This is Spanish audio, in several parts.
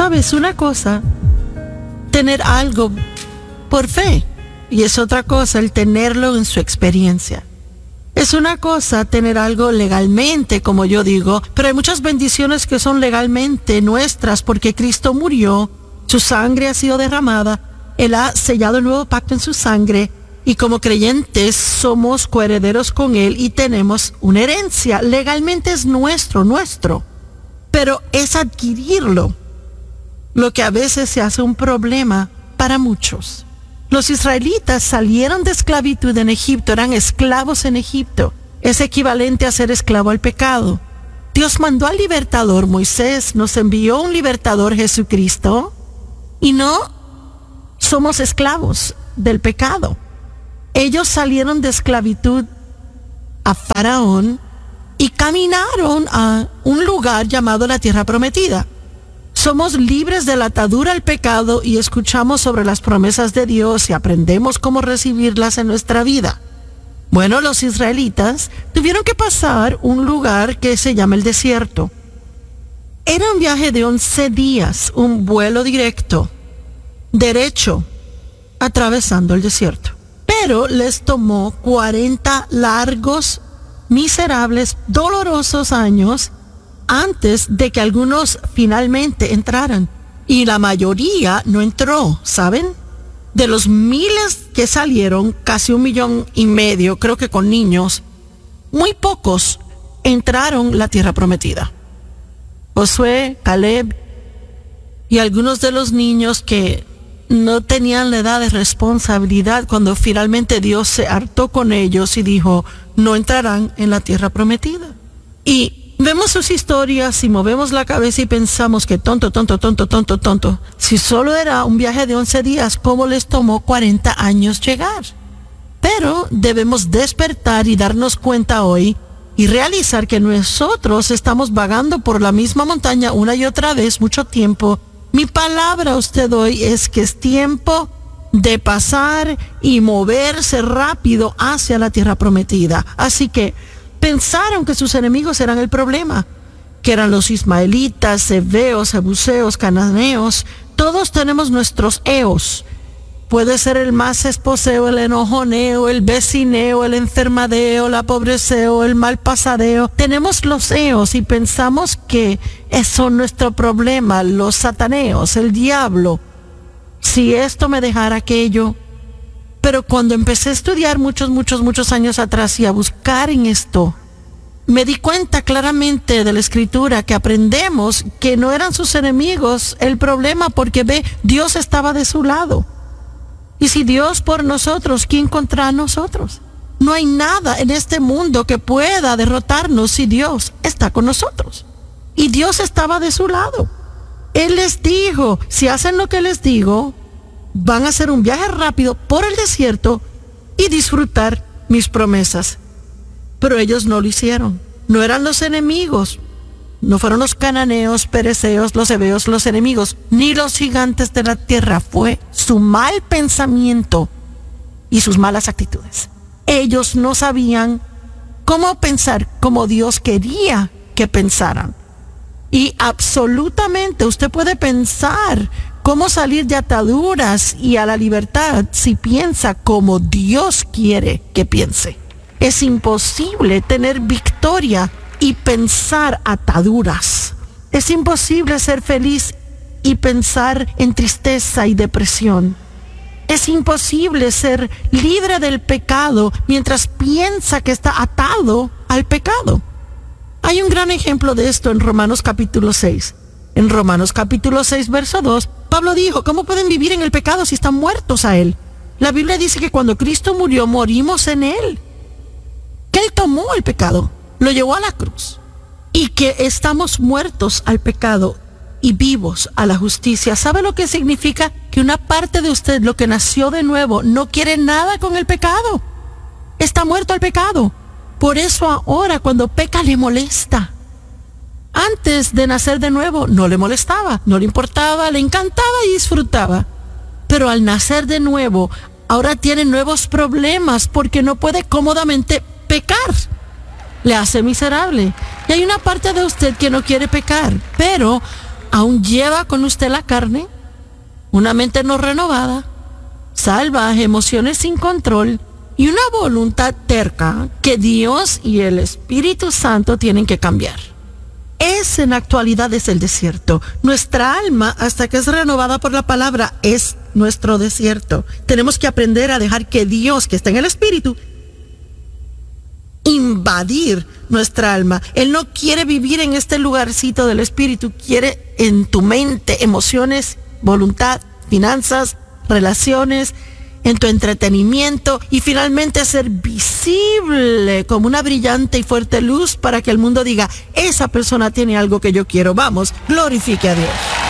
Sabes, una cosa, tener algo por fe, y es otra cosa el tenerlo en su experiencia. Es una cosa tener algo legalmente, como yo digo, pero hay muchas bendiciones que son legalmente nuestras porque Cristo murió, su sangre ha sido derramada, Él ha sellado el nuevo pacto en su sangre y como creyentes somos coherederos con Él y tenemos una herencia. Legalmente es nuestro, pero es adquirirlo lo que a veces se hace un problema para muchos. Los israelitas salieron de esclavitud en Egipto, eran esclavos en Egipto. Es equivalente a ser esclavo al pecado. Dios mandó al libertador, Moisés nos envió un libertador, Jesucristo, y no somos esclavos del pecado. Ellos salieron de esclavitud a Faraón y caminaron a un lugar llamado la Tierra Prometida. Somos libres de la atadura al pecado y escuchamos sobre las promesas de Dios y aprendemos cómo recibirlas en nuestra vida. Bueno, los israelitas tuvieron que pasar un lugar que se llama el desierto. Era un viaje de 11 días, un vuelo directo, derecho, atravesando el desierto. Pero les tomó 40 largos, miserables, dolorosos años antes de que algunos finalmente entraran. Y la mayoría no entró, ¿saben? De los miles que salieron, casi 1,5 millones, creo que con niños, muy pocos entraron la tierra prometida. Josué, Caleb y algunos de los niños que no tenían la edad de responsabilidad cuando finalmente Dios se hartó con ellos y dijo, no entrarán en la tierra prometida. Y vemos sus historias y movemos la cabeza y pensamos que tonto. Si solo era un viaje de 11 días, ¿cómo les tomó 40 años llegar? Pero debemos despertar y darnos cuenta hoy y realizar que nosotros estamos vagando por la misma montaña una y otra vez mucho tiempo. Mi palabra a usted hoy es que es tiempo de pasar y moverse rápido hacia la tierra prometida. Así que pensaron que sus enemigos eran el problema, que eran los ismaelitas, heveos, jebuseos, cananeos. Todos tenemos nuestros eos. Puede ser el más esposeo, el enojoneo, el vecineo, el enfermadeo, el pobreceo, el malpasadeo. Tenemos los eos y pensamos que eso es nuestro problema, los sataneos, el diablo. Si esto me dejara aquello. Pero cuando empecé a estudiar muchos años atrás y a buscar en esto, me di cuenta claramente de la escritura que aprendemos que no eran sus enemigos el problema, porque Dios estaba de su lado. Y si Dios por nosotros, ¿quién contra nosotros? No hay nada en este mundo que pueda derrotarnos si Dios está con nosotros. Y Dios estaba de su lado. Él les dijo, si hacen lo que les digo, van a hacer un viaje rápido por el desierto y disfrutar mis promesas. Pero ellos no lo hicieron. No eran los enemigos. No fueron los cananeos, pereceos, los heveos, los enemigos, ni los gigantes de la tierra. Fue su mal pensamiento y sus malas actitudes. Ellos no sabían cómo pensar como Dios quería que pensaran. Y absolutamente usted puede pensar cómo salir de ataduras y a la libertad si piensa como Dios quiere que piense. Es imposible tener victoria y pensar ataduras. Es imposible ser feliz y pensar en tristeza y depresión. Es imposible ser libre del pecado mientras piensa que está atado al pecado. Hay un gran ejemplo de esto en Romanos capítulo 6. En Romanos capítulo 6, verso 2, Pablo dijo, ¿cómo pueden vivir en el pecado si están muertos a él? La Biblia dice que cuando Cristo murió, morimos en él. Que él tomó el pecado, lo llevó a la cruz. Y que estamos muertos al pecado y vivos a la justicia. ¿Sabe lo que significa? Que una parte de usted, lo que nació de nuevo, no quiere nada con el pecado. Está muerto al pecado. Por eso ahora cuando peca le molesta. Antes de nacer de nuevo no le molestaba, no le importaba, le encantaba y disfrutaba. Pero al nacer de nuevo, ahora tiene nuevos problemas porque no puede cómodamente pecar. Le hace miserable. Y hay una parte de usted que no quiere pecar, pero aún lleva con usted la carne, una mente no renovada, salvaje, emociones sin control y una voluntad terca que Dios y el Espíritu Santo tienen que cambiar. Ese en la actualidad es el desierto. Nuestra alma, hasta que es renovada por la palabra, es nuestro desierto. Tenemos que aprender a dejar que Dios, que está en el Espíritu, invadir nuestra alma. Él no quiere vivir en este lugarcito del Espíritu, quiere en tu mente, emociones, voluntad, finanzas, relaciones, en tu entretenimiento y finalmente ser visible como una brillante y fuerte luz para que el mundo diga, esa persona tiene algo que yo quiero. Vamos, glorifique a Dios.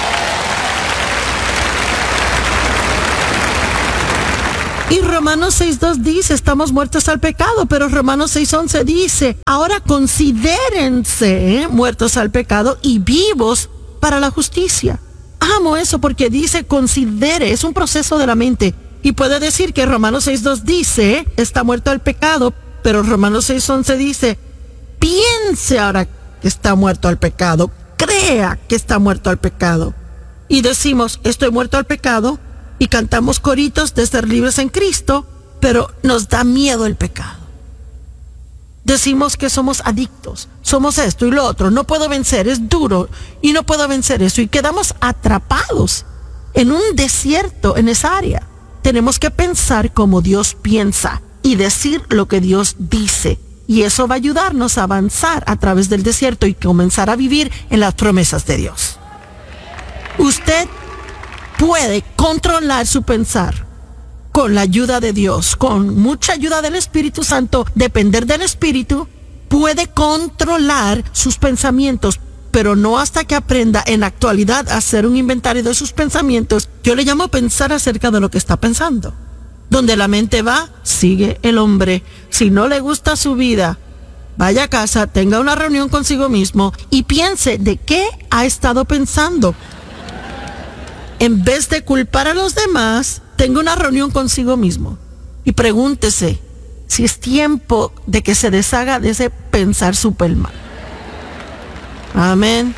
Y Romanos 6:2 dice, estamos muertos al pecado, pero Romanos 6:11 dice, ahora considérense muertos al pecado y vivos para la justicia. Amo eso porque dice considere, es un proceso de la mente. Y puede decir que Romanos 6:2 dice, está muerto al pecado, pero Romanos 6:11 dice, piense ahora que está muerto al pecado, crea que está muerto al pecado. Y decimos, estoy muerto al pecado, y cantamos coritos de ser libres en Cristo, pero nos da miedo el pecado. Decimos que somos adictos, somos esto y lo otro, no puedo vencer, es duro, y no puedo vencer eso, y quedamos atrapados en un desierto en esa área. Tenemos que pensar como Dios piensa y decir lo que Dios dice. Y eso va a ayudarnos a avanzar a través del desierto y comenzar a vivir en las promesas de Dios. Usted puede controlar su pensar con la ayuda de Dios, con mucha ayuda del Espíritu Santo, depender del Espíritu, puede controlar sus pensamientos, pero no hasta que aprenda en la actualidad a hacer un inventario de sus pensamientos. Yo le llamo pensar acerca de lo que está pensando. Donde la mente va, sigue el hombre. Si no le gusta su vida, vaya a casa, tenga una reunión consigo mismo y piense de qué ha estado pensando. En vez de culpar a los demás, tenga una reunión consigo mismo y pregúntese si es tiempo de que se deshaga de ese pensar súper mal. Amén.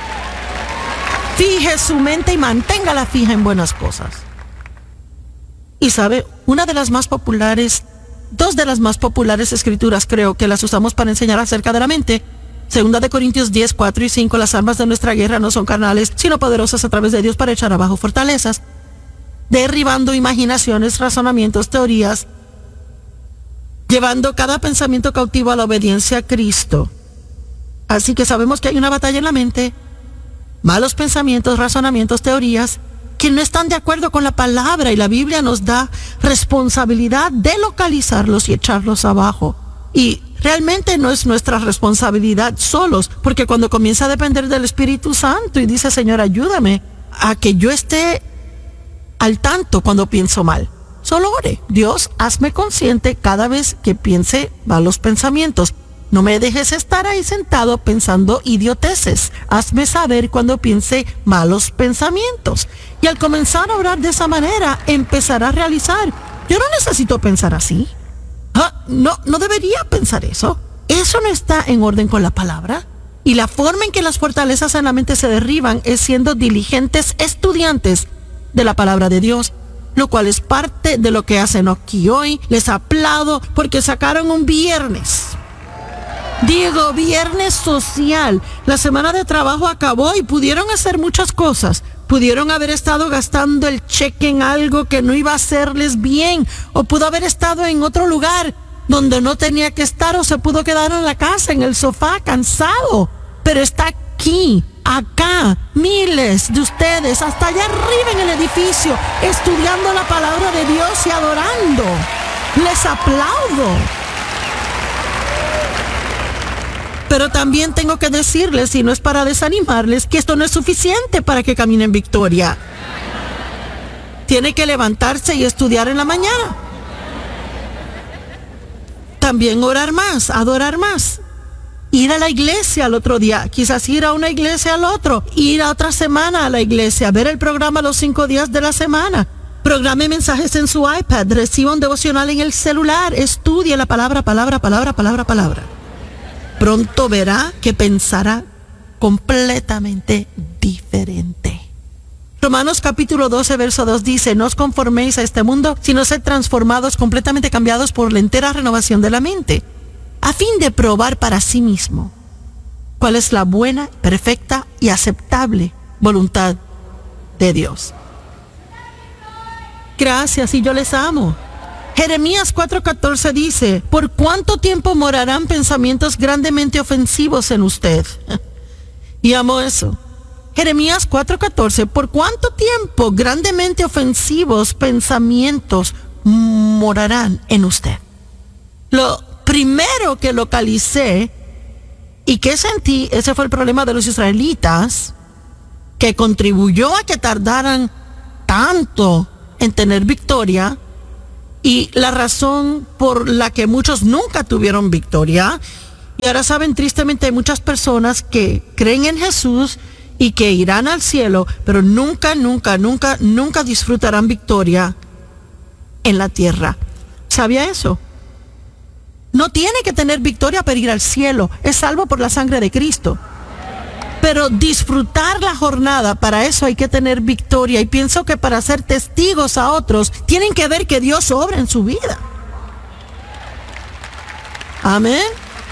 Fije su mente y manténgala fija en buenas cosas. Y sabe, una de las más populares, dos de las más populares escrituras creo que las usamos para enseñar acerca de la mente. 2 Corintios 10, 4 y 5, las armas de nuestra guerra no son carnales, sino poderosas a través de Dios para echar abajo fortalezas, derribando imaginaciones, razonamientos, teorías, llevando cada pensamiento cautivo a la obediencia a Cristo. Así que sabemos que hay una batalla en la mente, malos pensamientos, razonamientos, teorías, que no están de acuerdo con la palabra, y la Biblia nos da responsabilidad de localizarlos y echarlos abajo. Y realmente no es nuestra responsabilidad solos, porque cuando comienza a depender del Espíritu Santo y dice, Señor, ayúdame a que yo esté al tanto cuando pienso mal. Solo ore, Dios, hazme consciente cada vez que piense malos pensamientos. No me dejes estar ahí sentado pensando idioteces. Hazme saber cuando piense malos pensamientos. Y al comenzar a orar de esa manera, empezará a realizar, yo no necesito pensar así. No debería pensar eso. Eso no está en orden con la palabra. Y la forma en que las fortalezas en la mente se derriban es siendo diligentes estudiantes de la palabra de Dios, lo cual es parte de lo que hacen aquí hoy. Les aplaudo porque sacaron un viernes. Digo, viernes social. La semana de trabajo acabó y pudieron hacer muchas cosas. Pudieron haber estado gastando el cheque en algo que no iba a hacerles bien, o pudo haber estado en otro lugar donde no tenía que estar, o se pudo quedar en la casa, en el sofá, cansado. Pero está aquí, acá, miles de ustedes, hasta allá arriba en el edificio, estudiando la palabra de Dios y adorando. Les aplaudo. Pero también tengo que decirles, y no es para desanimarles, que esto no es suficiente para que caminen en victoria. Tiene que levantarse y estudiar en la mañana. También orar más, adorar más. Ir a la iglesia al otro día, quizás ir a una iglesia al otro, ir a otra semana a la iglesia, ver el programa los 5 días de la semana. Programe mensajes en su iPad, reciba un devocional en el celular, estudie la palabra. Pronto verá que pensará completamente diferente. Romanos capítulo 12, verso 2 dice, no os conforméis a este mundo, sino sed transformados, completamente cambiados por la entera renovación de la mente, a fin de probar para sí mismo cuál es la buena, perfecta y aceptable voluntad de Dios. Gracias, y yo les amo. Jeremías 4:14 dice, ¿por cuánto tiempo morarán pensamientos grandemente ofensivos en usted? Y amo eso. Jeremías 4:14, ¿por cuánto tiempo grandemente ofensivos pensamientos morarán en usted? Lo primero que localicé y que sentí, ese fue el problema de los israelitas, que contribuyó a que tardaran tanto en tener victoria, y la razón por la que muchos nunca tuvieron victoria. Y ahora saben, tristemente hay muchas personas que creen en Jesús y que irán al cielo, pero nunca disfrutarán victoria en la tierra. ¿Sabía eso? No tiene que tener victoria para ir al cielo, es salvo por la sangre de Cristo. Pero disfrutar la jornada, para eso hay que tener victoria. Y pienso que para ser testigos a otros, tienen que ver que Dios obra en su vida. Amén.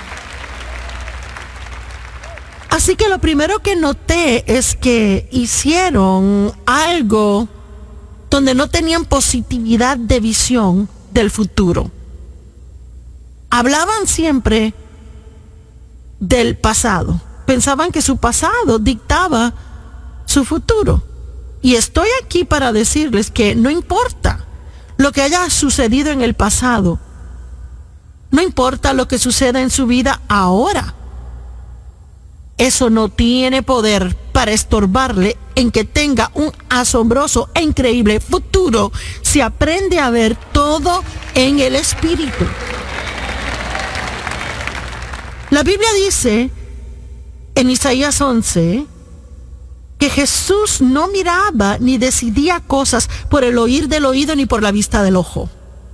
Así que lo primero que noté es que hicieron algo donde no tenían positividad de visión del futuro. Hablaban siempre del pasado. Pensaban que su pasado dictaba su futuro. Y estoy aquí para decirles que no importa lo que haya sucedido en el pasado. No importa lo que suceda en su vida ahora. Eso no tiene poder para estorbarle en que tenga un asombroso e increíble futuro si aprende a ver todo en el Espíritu. La Biblia dice en Isaías 11, que Jesús no miraba ni decidía cosas por el oír del oído ni por la vista del ojo.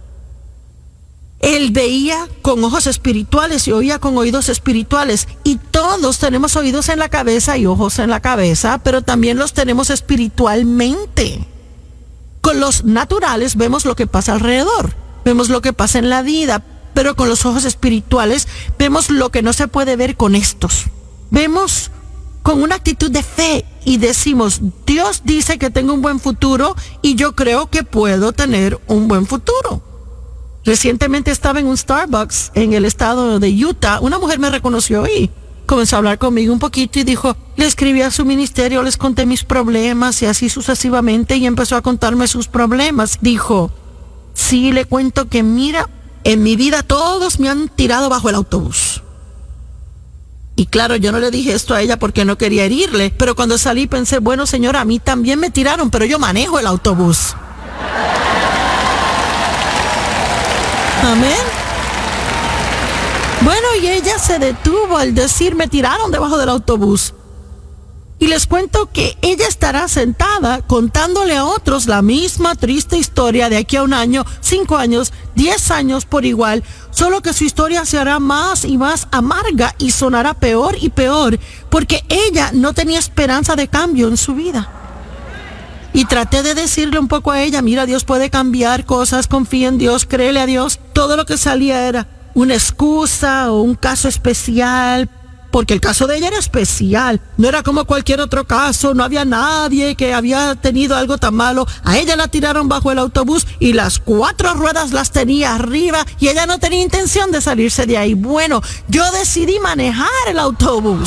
Él veía con ojos espirituales y oía con oídos espirituales. Y todos tenemos oídos en la cabeza y ojos en la cabeza, pero también los tenemos espiritualmente. Con los naturales vemos lo que pasa alrededor, vemos lo que pasa en la vida, pero con los ojos espirituales vemos lo que no se puede ver con estos. Vemos con una actitud de fe y decimos, Dios dice que tengo un buen futuro y yo creo que puedo tener un buen futuro. Recientemente estaba en un Starbucks en el estado de Utah. Una mujer me reconoció y comenzó a hablar conmigo un poquito y dijo, le escribí a su ministerio, les conté mis problemas y así sucesivamente, y empezó a contarme sus problemas. Dijo, sí, le cuento que mira, en mi vida todos me han tirado bajo el autobús. Y claro, yo no le dije esto a ella porque no quería herirle, pero cuando salí pensé, bueno, señora, a mí también me tiraron, pero yo manejo el autobús. Amén. Bueno, y ella se detuvo al decir, me tiraron debajo del autobús. Y les cuento que ella estará sentada contándole a otros la misma triste historia de aquí a un año, 5 años, 10 años por igual, solo que su historia se hará más y más amarga y sonará peor y peor, porque ella no tenía esperanza de cambio en su vida. Y traté de decirle un poco a ella, mira, Dios puede cambiar cosas, confía en Dios, créele a Dios. Todo lo que salía era una excusa o un caso especial, porque el caso de ella era especial, no era como cualquier otro caso, no había nadie que había tenido algo tan malo. A ella la tiraron bajo el autobús y las 4 ruedas las tenía arriba y ella no tenía intención de salirse de ahí. Bueno, yo decidí manejar el autobús.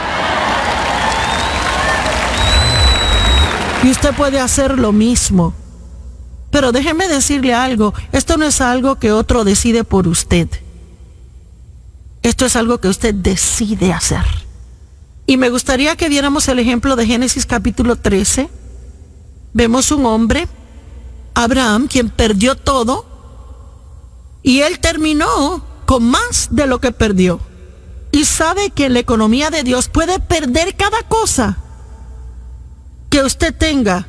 Y usted puede hacer lo mismo. Pero déjeme decirle algo, esto no es algo que otro decide por usted. Esto es algo que usted decide hacer. Y me gustaría que viéramos el ejemplo de Génesis capítulo 13. Vemos un hombre, Abraham, quien perdió todo, y él terminó con más de lo que perdió. Y sabe que en la economía de Dios puede perder cada cosa que usted tenga.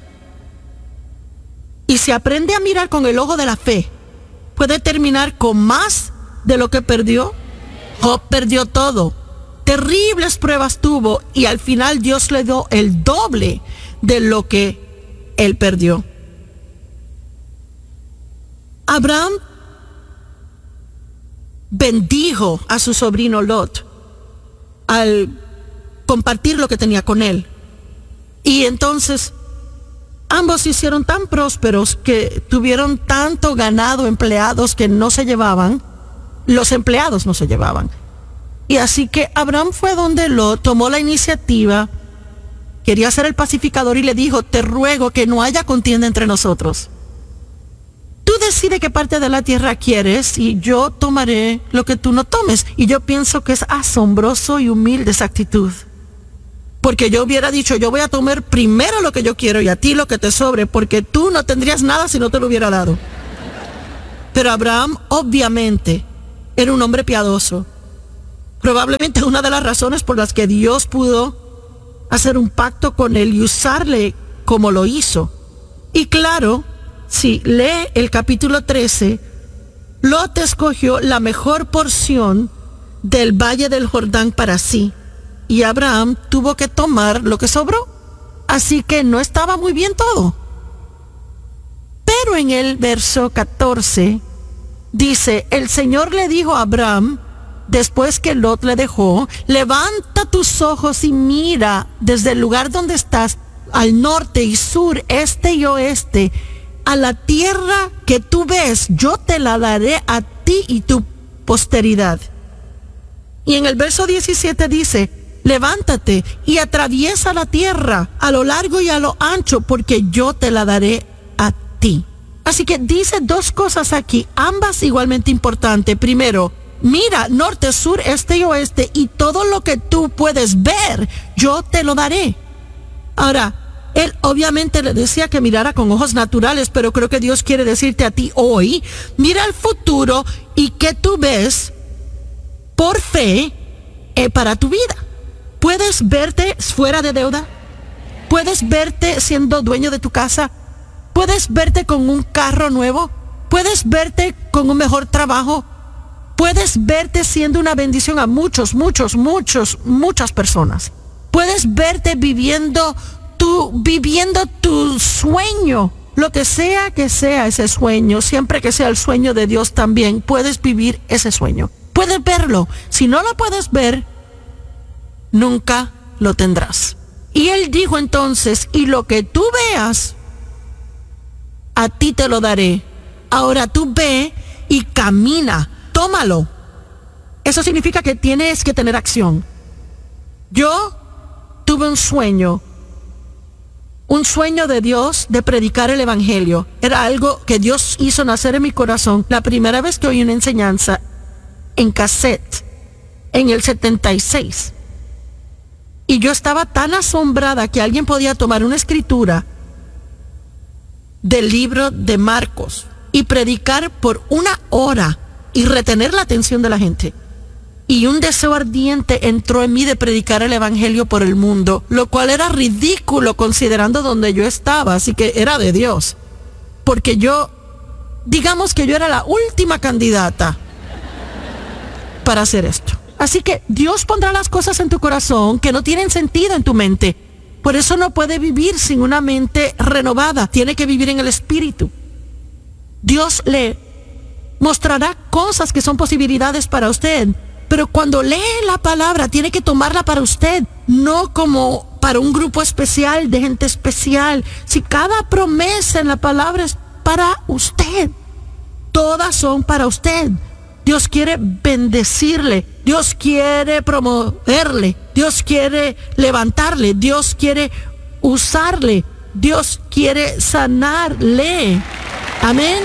Y si aprende a mirar con el ojo de la fe, puede terminar con más de lo que perdió. Job perdió todo, terribles pruebas tuvo y al final Dios le dio el doble de lo que él perdió. Abraham bendijo a su sobrino Lot al compartir lo que tenía con él. Y entonces ambos se hicieron tan prósperos que tuvieron tanto ganado, empleados que no se llevaban, los empleados no se llevaban. Y así que Abraham fue donde Lot, tomó la iniciativa, quería ser el pacificador y le dijo: te ruego que no haya contienda entre nosotros. Tú decides qué parte de la tierra quieres y yo tomaré lo que tú no tomes. Y yo pienso que es asombroso y humilde esa actitud. Porque yo hubiera dicho: yo voy a tomar primero lo que yo quiero y a ti lo que te sobre, porque tú no tendrías nada si no te lo hubiera dado. Pero Abraham obviamente era un hombre piadoso. Probablemente una de las razones por las que Dios pudo hacer un pacto con él y usarle como lo hizo. Y claro, si lee el capítulo 13, Lot escogió la mejor porción del valle del Jordán para sí, y Abraham tuvo que tomar lo que sobró. Así que no estaba muy bien todo. Pero en el verso 14 dice: el Señor le dijo a Abraham, después que Lot le dejó: levanta tus ojos y mira desde el lugar donde estás, al norte y sur, este y oeste, a la tierra que tú ves, yo te la daré a ti y tu posteridad. Y en el verso 17 dice: levántate y atraviesa la tierra a lo largo y a lo ancho, porque yo te la daré a ti. Así que dice dos cosas aquí, ambas igualmente importantes. Primero, mira norte, sur, este y oeste, y todo lo que tú puedes ver, yo te lo daré. Ahora, él obviamente le decía que mirara con ojos naturales, pero creo que Dios quiere decirte a ti hoy: mira al futuro y que tú ves por fe para tu vida. ¿Puedes verte fuera de deuda? ¿Puedes verte siendo dueño de tu casa? ¿Puedes verte con un carro nuevo? ¿Puedes verte con un mejor trabajo? ¿Puedes verte siendo una bendición a muchas personas? ¿Puedes verte viviendo tu sueño? Lo que sea ese sueño, siempre que sea el sueño de Dios también, puedes vivir ese sueño. Puedes verlo. Si no lo puedes ver, nunca lo tendrás. Y él dijo entonces: y lo que tú veas, a ti te lo daré. Ahora tú ve y camina, tómalo. Eso significa que tienes que tener acción. Yo tuve un sueño de Dios de predicar el evangelio. Era algo que Dios hizo nacer en mi corazón la primera vez que oí una enseñanza en cassette en el 76. Y yo estaba tan asombrada que alguien podía tomar una escritura del libro de Marcos y predicar por 1 hora y retener la atención de la gente. Y un deseo ardiente entró en mí de predicar el evangelio por el mundo, lo cual era ridículo considerando donde yo estaba, así que era de Dios. Porque digamos que yo era la última candidata para hacer esto. Así que Dios pondrá las cosas en tu corazón que no tienen sentido en tu mente. Por eso no puede vivir sin una mente renovada. Tiene que vivir en el Espíritu. Dios le mostrará cosas que son posibilidades para usted. Pero cuando lee la palabra, tiene que tomarla para usted, no como para un grupo especial de gente especial. Si cada promesa en la palabra es para usted, todas son para usted. Dios quiere bendecirle, Dios quiere promoverle, Dios quiere levantarle, Dios quiere usarle, Dios quiere sanarle. Amén.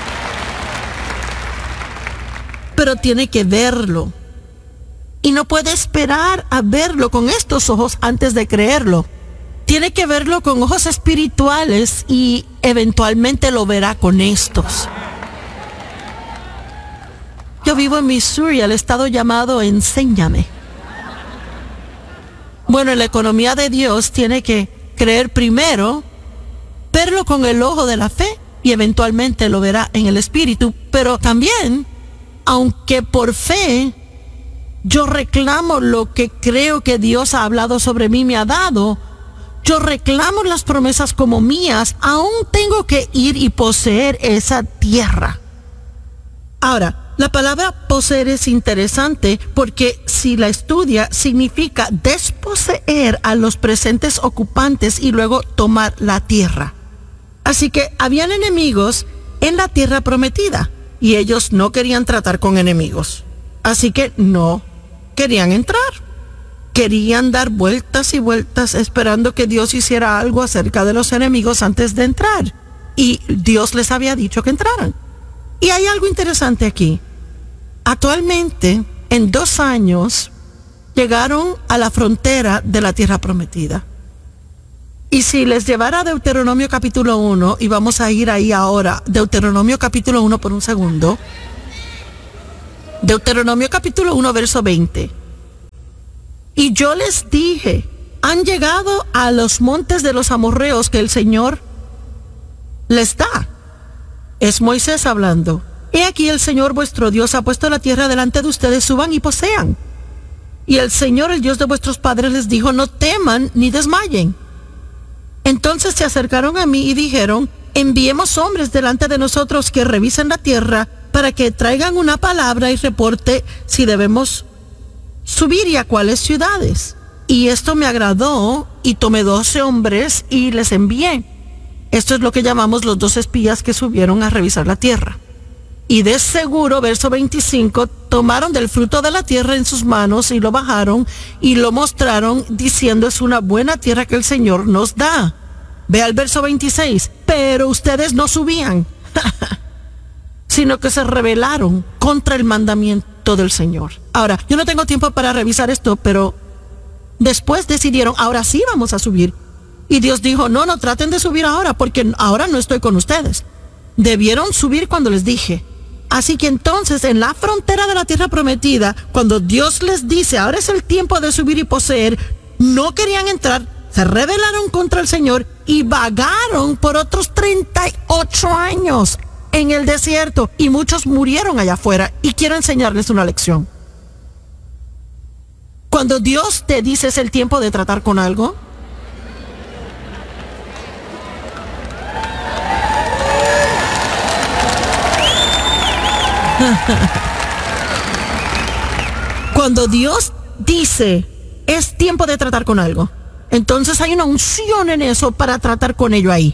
Pero tiene que verlo. Y no puede esperar a verlo con estos ojos antes de creerlo. Tiene que verlo con ojos espirituales y eventualmente lo verá con estos. Yo vivo en Missouri, el estado llamado Enséñame. Bueno, en la economía de Dios tiene que creer primero, verlo con el ojo de la fe y eventualmente lo verá en el espíritu. Pero también, aunque por fe yo reclamo lo que creo que Dios ha hablado sobre mí, me ha dado, yo reclamo las promesas como mías, aún tengo que ir y poseer esa tierra. Ahora, la palabra poseer es interesante porque si la estudia significa desposeer a los presentes ocupantes y luego tomar la tierra. Así que habían enemigos en la tierra prometida y ellos no querían tratar con enemigos. Así que no querían entrar. Querían dar vueltas y vueltas esperando que Dios hiciera algo acerca de los enemigos antes de entrar. Y Dios les había dicho que entraran. Y hay algo interesante aquí. Actualmente, en 2 años, llegaron a la frontera de la tierra prometida. Y si les llevara a Deuteronomio capítulo 1, y vamos a ir ahí ahora, Deuteronomio capítulo 1 por un segundo. Deuteronomio capítulo 1, verso 20. Y yo les dije, han llegado a los montes de los amorreos que el Señor les da. Es Moisés hablando. He aquí el Señor vuestro Dios ha puesto la tierra delante de ustedes, suban y posean. Y el Señor, el Dios de vuestros padres, les dijo, no teman ni desmayen. Entonces se acercaron a mí y dijeron, enviemos hombres delante de nosotros que revisen la tierra para que traigan una palabra y reporte si debemos subir y a cuáles ciudades. Y esto me agradó y tomé 12 hombres y les envié. Esto es lo que llamamos los 2 espías que subieron a revisar la tierra. Y de seguro, verso 25, tomaron del fruto de la tierra en sus manos y lo bajaron y lo mostraron diciendo, es una buena tierra que el Señor nos da. Ve al verso 26, pero ustedes no subían, sino que se rebelaron contra el mandamiento del Señor. Ahora, yo no tengo tiempo para revisar esto, pero después decidieron, ahora sí vamos a subir. Y Dios dijo, no traten de subir ahora, porque ahora no estoy con ustedes. Debieron subir cuando les dije. Así que entonces en la frontera de la tierra prometida, cuando Dios les dice, ahora es el tiempo de subir y poseer, no querían entrar, se rebelaron contra el Señor y vagaron por otros 38 años en el desierto y muchos murieron allá afuera. Y quiero enseñarles una lección. Cuando Dios te dice es el tiempo de tratar con algo, cuando Dios dice es tiempo de tratar con algo, entonces hay una unción en eso para tratar con ello ahí.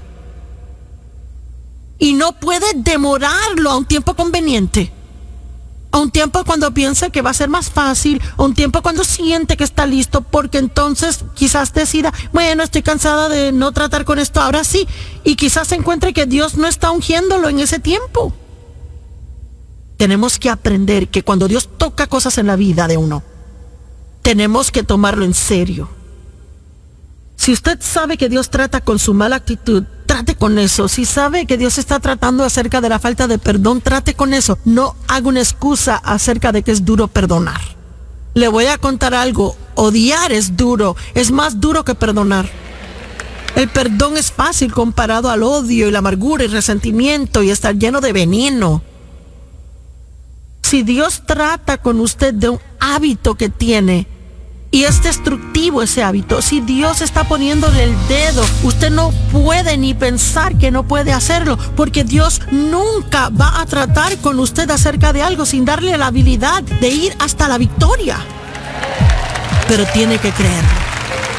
Y no puede demorarlo a un tiempo conveniente, a un tiempo cuando piensa que va a ser más fácil, a un tiempo cuando siente que está listo, porque entonces quizás decida, bueno, estoy cansada de no tratar con esto, ahora sí, y quizás se encuentre que Dios no está ungiéndolo en ese tiempo. Tenemos que aprender que cuando Dios toca cosas en la vida de uno, tenemos que tomarlo en serio. Si usted sabe que Dios trata con su mala actitud, trate con eso. Si sabe que Dios está tratando acerca de la falta de perdón, trate con eso. No haga una excusa acerca de que es duro perdonar. Le voy a contar algo. Odiar es duro. Es más duro que perdonar. El perdón es fácil comparado al odio y la amargura y resentimiento y estar lleno de veneno. Si Dios trata con usted de un hábito que tiene y es destructivo ese hábito, si Dios está poniéndole el dedo, usted no puede ni pensar que no puede hacerlo, porque Dios nunca va a tratar con usted acerca de algo sin darle la habilidad de ir hasta la victoria. Pero tiene que creerlo.